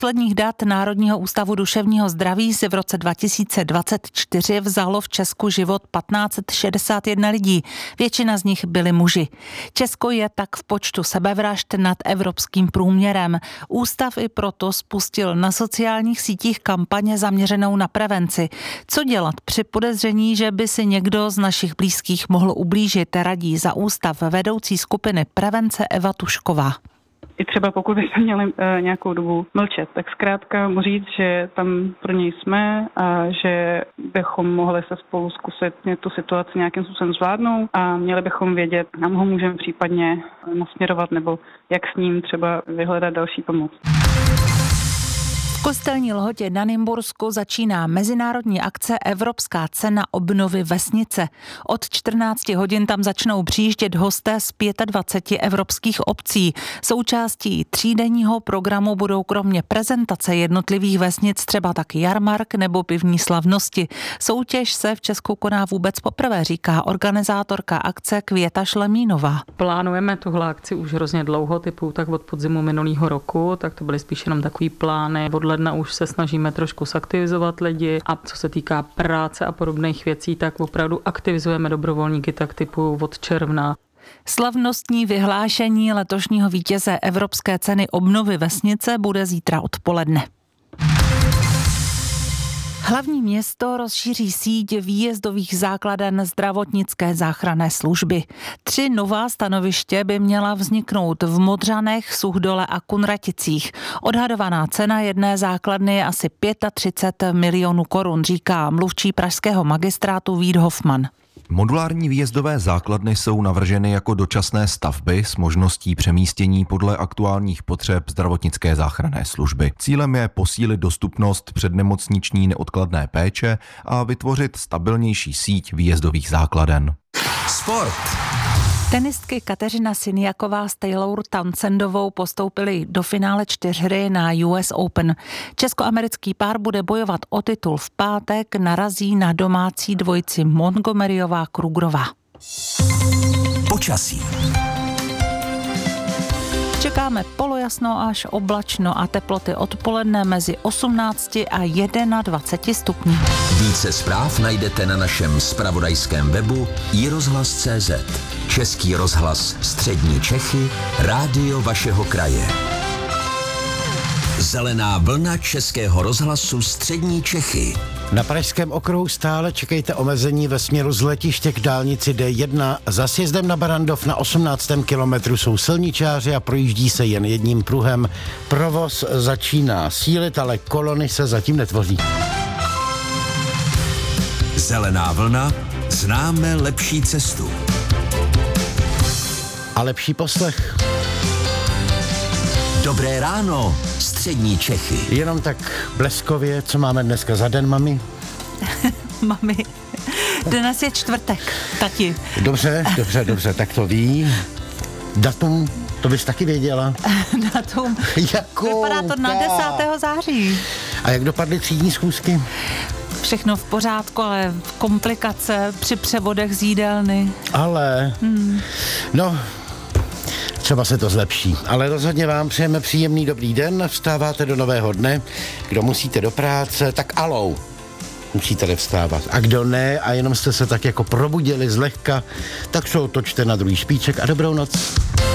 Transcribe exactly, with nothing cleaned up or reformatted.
posledních dat Národního ústavu duševního zdraví si v roce dva tisíce dvacet čtyři vzalo v Česku život patnáct set šedesát jedna lidí. Většina z nich byli muži. Česko je tak v počtu sebevražd nad evropským průměrem. Ústav i proto spustil na sociálních sítích kampaně zaměřenou na prevenci. Co dělat při podezření, že by si někdo z našich blízkých mohl ublížit, radí za ústav vedoucí skupiny prevence Eva Tušková. I třeba pokud bychom měli e, nějakou dobu mlčet, tak zkrátka mu říct, že tam pro něj jsme a že bychom mohli se spolu zkusit tu situaci nějakým způsobem zvládnout a měli bychom vědět, kam ho můžeme případně nasměrovat nebo jak s ním třeba vyhledat další pomoc. V Kostelní Lhotě na Nymbursku začíná mezinárodní akce Evropská cena obnovy vesnice. Od čtrnácti hodin tam začnou přijíždět hosté z dvaceti pěti evropských obcí. Součástí třídenního programu budou kromě prezentace jednotlivých vesnic třeba taky jarmark nebo pivní slavnosti. Soutěž se v Česku koná vůbec poprvé, říká organizátorka akce Květa Šlemínová. Plánujeme tuhle akci už hrozně dlouho, typu tak od podzimu minulého roku, tak to byly spíš jenom takový plány. Od ledna už se snažíme trošku zaktivizovat lidi a co se týká práce a podobných věcí, tak opravdu aktivizujeme dobrovolníky tak typu od června. Slavnostní vyhlášení letošního vítěze Evropské ceny obnovy vesnice bude zítra odpoledne. Hlavní město rozšíří síť výjezdových základen zdravotnické záchranné služby. Tři nová stanoviště by měla vzniknout v Modřanech, Suchdole a Kunraticích. Odhadovaná cena jedné základny je asi třicet pět milionů korun, říká mluvčí pražského magistrátu Vít Hofman. Modulární výjezdové základny jsou navrženy jako dočasné stavby s možností přemístění podle aktuálních potřeb zdravotnické záchranné služby. Cílem je posílit dostupnost přednemocniční neodkladné péče a vytvořit stabilnější síť výjezdových základen. Sport. Tenistky Kateřina Siniaková s Taylor Townsendovou postoupily do finále čtyřhry na U S Open. Českoamerický pár bude bojovat o titul v pátek, narazí na domácí dvojici Montgomeryová Krugerová. Počasí. Čekáme polojasno až oblačno a teploty odpoledne mezi osmnácti a dvaceti jedna stupni. Více zpráv najdete na našem zpravodajském webu i rozhlas tečka cé zet. Český rozhlas Střední Čechy, rádio vašeho kraje. Zelená vlna Českého rozhlasu Střední Čechy. Na Pražském okruhu stále čekejte omezení ve směru z letiště k dálnici D jedna. Za sjezdem na Barandov na osmnáctém kilometru jsou silničáři a projíždí se jen jedním pruhem. Provoz začíná sílit, ale kolony se zatím netvoří. Zelená vlna, známe lepší cestu. A lepší poslech. Dobré ráno, Střední Čechy. Jenom tak bleskově, co máme dneska za den, mami? Mami, dnes je čtvrtek, tati. Dobře, dobře, dobře, tak to ví. Datum, to bys taky věděla. Datum, Jakou? Vypadá to na desátého září. A jak dopadly třídní schůzky? Všechno v pořádku, ale komplikace při převodech z jídelny. Ale, hmm. no... Třeba se to zlepší. Ale rozhodně vám přejeme příjemný dobrý den, vstáváte do nového dne. Kdo musíte do práce, tak alou. Musíte nevstávat. A kdo ne a jenom jste se tak jako probudili zlehka, tak se otočte na druhý špiček a dobrou noc.